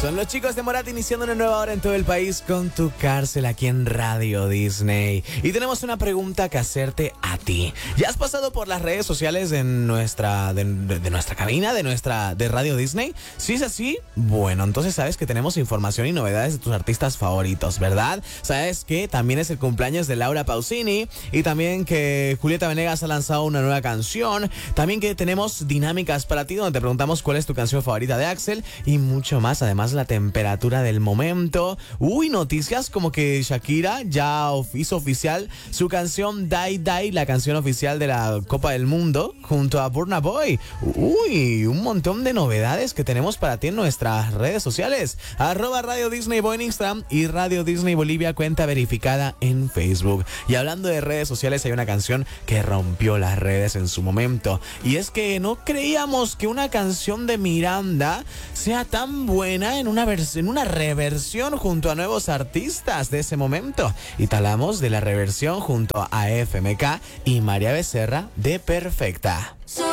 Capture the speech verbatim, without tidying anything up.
Son los chicos de Morat iniciando una nueva hora en todo el país con Tu Cárcel aquí en Radio Disney. Y tenemos una pregunta que hacerte a ti. ¿Ya has pasado por las redes sociales de nuestra, de, de, de nuestra cabina, de nuestra de Radio Disney? Si es así, bueno, entonces sabes que tenemos información y novedades de tus artistas favoritos, ¿verdad? Sabes que también es el cumpleaños de Laura Pausini y también que Julieta Venegas ha lanzado una nueva canción. También que tenemos dinámicas para ti donde te preguntamos cuál es tu canción favorita de Axel y mucho más. Además, la temperatura del momento. Uy, noticias como que Shakira ya hizo oficial su canción Die Die, la canción oficial de la Copa del Mundo, junto a Burna Boy. Uy, un montón de novedades que tenemos para ti en nuestras redes sociales. Arroba Radio Disney Boy en Instagram y Radio Disney Bolivia, cuenta verificada en Facebook. Y hablando de redes sociales, hay una canción que rompió las redes en su momento. Y es que no creíamos que una canción de Miranda sea tan buena en una, en una reversión junto a nuevos artistas de ese momento. Y talamos de la reversión junto a F M K y María Becerra de Perfecta. So